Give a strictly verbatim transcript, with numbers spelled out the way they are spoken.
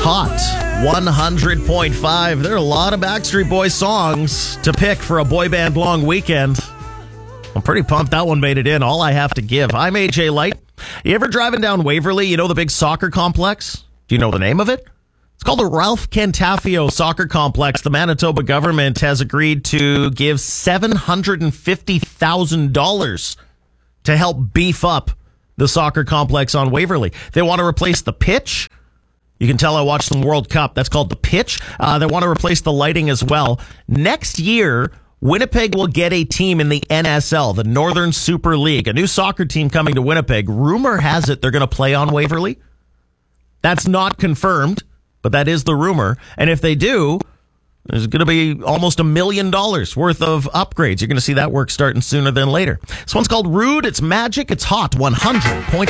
Hot one hundred point five. There are a lot of Backstreet Boys songs to pick for a boy band long weekend. I'm pretty pumped that one made it in. All I Have to Give. I'm A J Light. You ever driving down Waverly? You know the big soccer complex? Do you know the name of it? It's called the Ralph Cantafio Soccer Complex. The Manitoba government has agreed to give seven hundred fifty thousand dollars to help beef up the soccer complex on Waverly. They want to replace the pitch. You can tell I watched some World Cup. That's called the pitch. Uh, they want to replace the lighting as well. Next year, Winnipeg will get a team in the N S L, the Northern Super League, a new soccer team coming to Winnipeg. Rumor has it they're going to play on Waverly. That's not confirmed, but that is the rumor. And if they do, there's going to be almost a million dollars worth of upgrades. You're going to see that work starting sooner than later. This one's called Rude. It's magic. It's hot. one hundred point five.